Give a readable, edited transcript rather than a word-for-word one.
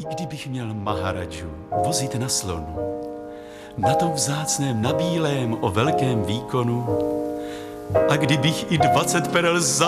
I kdybych měl Maharadžu vozit na slonu, na tom vzácném, na bílém, o velkém výkonu, a kdybych i 20 perel za